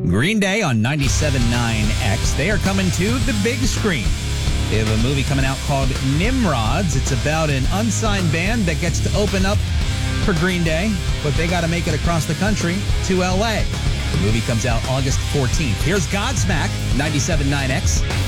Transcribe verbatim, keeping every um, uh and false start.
Green Day on ninety-seven point nine X. They are coming to the big screen. They have a movie coming out called Nimrods. It's about an unsigned band that gets to open up for Green Day, but they got to make it across the country to L A. The movie comes out August fourteenth. Here's Godsmack, ninety-seven point nine X.